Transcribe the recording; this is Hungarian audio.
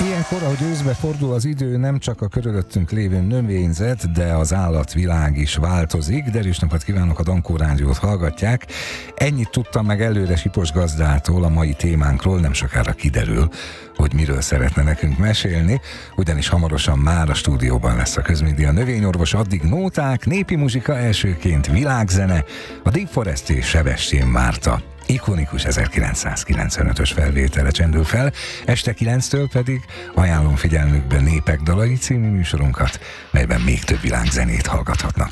Ilyenkor, ahogy őszbe fordul az idő, nem csak a körülöttünk lévő növényzet, de az állatvilág is változik. Derűs napot kívánok, a Dankó Rádiót hallgatják. Ennyit tudtam meg előre Sipos gazdától a mai témánkról, nem sokára kiderül, hogy miről szeretne nekünk mesélni, ugyanis hamarosan már a stúdióban lesz a Közmédia növényorvos, addig nóták, népi muzsika, elsőként világzene, a Deep Forest és Sebestyén Márta ikonikus 1995-ös felvétele csendül fel, este 9-től pedig ajánlom figyelmükbe Népek dalai című műsorunkat, melyben még több világzenét hallgathatnak.